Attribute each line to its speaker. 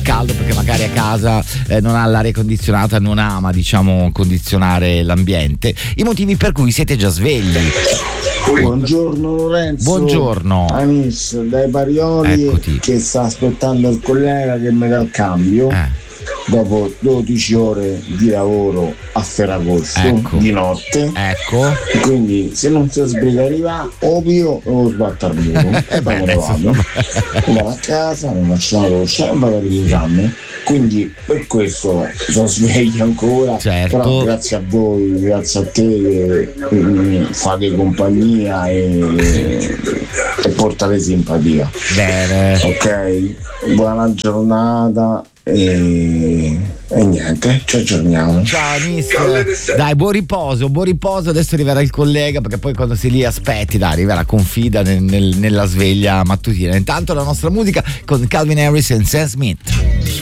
Speaker 1: caldo perché magari a casa non ha l'aria condizionata, non ama, diciamo, condizionare l'ambiente. I motivi per cui siete già svegli.
Speaker 2: Buongiorno Lorenzo.
Speaker 1: Buongiorno.
Speaker 2: Anis dai Parioli.
Speaker 1: Eccoti.
Speaker 2: Che sta aspettando il collega che mi dà il cambio. Dopo 12 ore di lavoro a Ferragosto, di notte, quindi se non si sbriga arriva o io lo sbatto al muro e poi me ne vado a casa, mi faccio una doccia e vado a riposarmi. Quindi per questo sono sveglio ancora, però grazie a voi, grazie a te che fate compagnia e portate simpatia.
Speaker 1: Bene.
Speaker 2: Ok, buona giornata e niente, ci aggiorniamo.
Speaker 1: Ciao Miss, dai, buon riposo, adesso arriverà il collega perché poi quando sei lì aspetti, dai, arriva la confida nella sveglia mattutina. Intanto la nostra musica con Calvin Harris e Sam Smith.